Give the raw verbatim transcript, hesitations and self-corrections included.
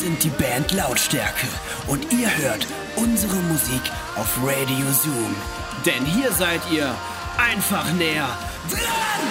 sind die Band Lautstärke und ihr hört unsere Musik auf Radio Zoom. Denn hier seid ihr einfach näher dran!